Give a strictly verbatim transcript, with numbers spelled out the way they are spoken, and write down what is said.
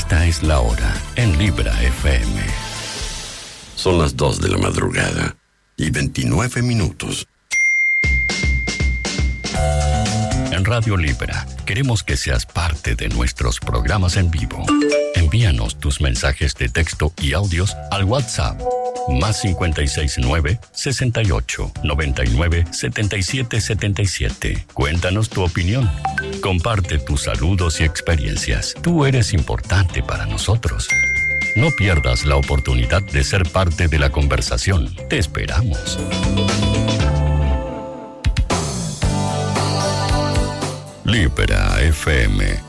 Esta es la hora en Libra F M. Son las dos de la madrugada y veintinueve minutos. En Radio Libra queremos que seas parte de nuestros programas en vivo. Envíanos tus mensajes de texto y audios al WhatsApp más cincuenta y seis nueve, sesenta y ocho, noventa y nueve, setenta y siete setenta y siete. Cuéntanos tu opinión. Comparte tus saludos y experiencias. Tú eres importante para nosotros. No pierdas la oportunidad de ser parte de la conversación. Te esperamos. Libra F M.